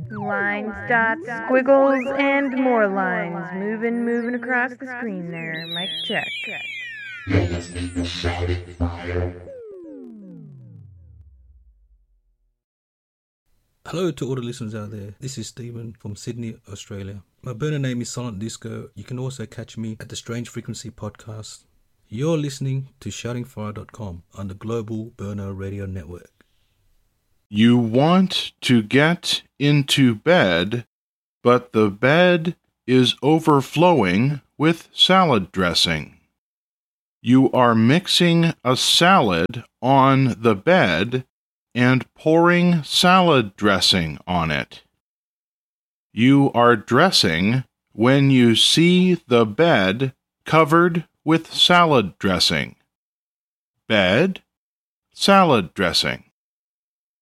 Lines, dots, squiggles, and more lines. Moving across the screen there. Mic check. You're listening to Shouting Fire. Hello to all the listeners out there. This is Stephen from Sydney, Australia. My burner name is Silent Disco. You can also catch me at the Strange Frequency podcast. You're listening to shoutingfire.com on the Global Burner Radio Network. You want to get into bed, but the bed is overflowing with salad dressing. You are mixing a salad on the bed and pouring salad dressing on it. You are dressing when you see the bed covered with salad dressing. Bed, salad dressing.